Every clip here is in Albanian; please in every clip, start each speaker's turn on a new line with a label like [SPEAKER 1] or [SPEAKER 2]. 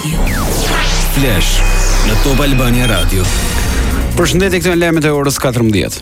[SPEAKER 1] Flash në Top Albania Radio.
[SPEAKER 2] Përshëndetje, këto janë lajmet e orës 14.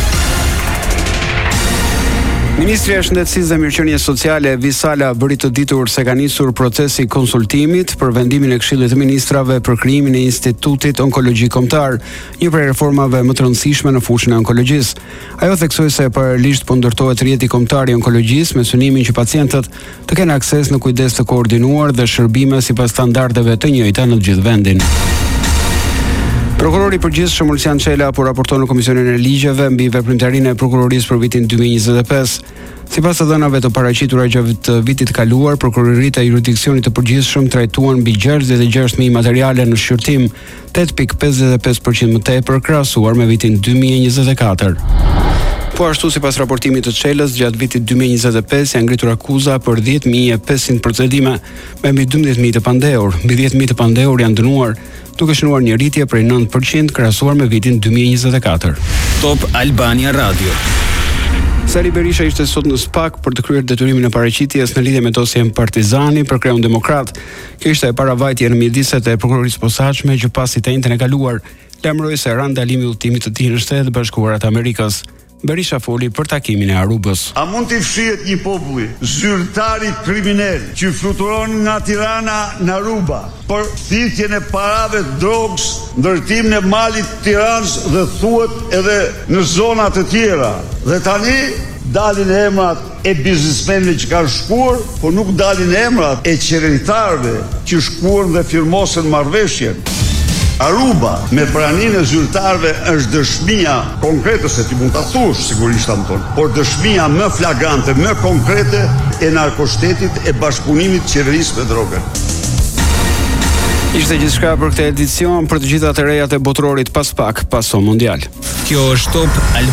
[SPEAKER 2] Ministri e Shëndetësisë dhe Mirëqenies Sociale Visala bëri të ditur se ka nisur procesi konsultimit për vendimin e Këshillit të Ministrave për krijimin e Institutit Onkologjik Kombëtar, një prej reformave më të rëndësishme në fushën e onkologjisë. Ajo theksoi se paralelisht po ndërtohet rrjeti kombëtar i onkologjisë me synimin që pacientët të kenë akses në kujdes të koordinuar dhe shërbime sipas standardeve të njëjta në të gjithë vendin. Prokurori i përgjithshëm Ulsian Çela po raporton në Komisionin e Ligjeve mbi veprimtarinë e prokurorisë për vitin 2025. Sipas të dhënave të paraqitura gjatë vitit kaluar, prokuroritë e jurisdiksionit të përgjithshëm trajtuan mbi 66.000 materiale në shqyrtim, 8.55% më tepër krahasuar me vitin 2024. Po ashtu, sipas raportimit të Çelës, gjatë vitit 2025 janë ngritur akuza për 10.500 procedime me mbi 12.000 të pandehur. Mbi 10.000 të pandehur janë dënuar, duke shënuar një rritje prej 9% krahasuar me vitin 2024.
[SPEAKER 1] Top Albania Radio.
[SPEAKER 2] Sali Berisha ishte sot në SPAK për të kryer detyrimin e paraqitjes në lidhje me dosjen Partizani për Kreun Demokrat. Kjo ishte e paravajtje në mjediset e prokurorisë posaçme që pasi të njëjtën e kaluar lajmëroi se ran dalimi i udhëtimit të tij në Shtetet Bashkuara të Amerikës. Berisha foli për takimin e Arubës.
[SPEAKER 3] A mund të fshihet një populli zyrtari kriminal që fluturon nga Tirana në Aruba për thithjen e parave drogës, ndërtimin e malit Tiranës dhe thuhet edhe në zona të tjera. Dhe tani dalin emrat e biznesmenëve që kanë shkuar, por nuk dalin emrat e qeveristarëve që shkuan dhe firmosën marrëveshjen. Aruba me praninë e zyrtarëve është dëshmia konkrete, se ti mund ta thuash sigurisht Anton, por dëshmia më flagrante, më konkrete e narkoshtetit e bashkëpunimit të qeverisë me drogën.
[SPEAKER 2] Ishte gjithçka për këtë edicion, për të gjitha të rejat e botrorit pas pak, paso mondial.
[SPEAKER 1] Kjo është Top